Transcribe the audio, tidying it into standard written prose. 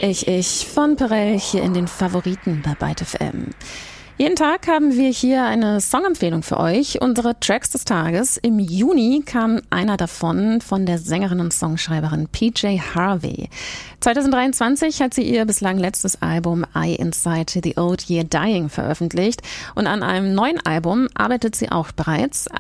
Ich von Perel hier in den Favoriten bei Byte FM. Jeden Tag haben wir hier eine Songempfehlung für euch, unsere Tracks des Tages. Im Juni kam einer davon von der Sängerin und Songschreiberin PJ Harvey. 2023 hat sie ihr bislang letztes Album I Inside the Old Year Dying veröffentlicht und an einem neuen Album arbeitet sie auch bereits.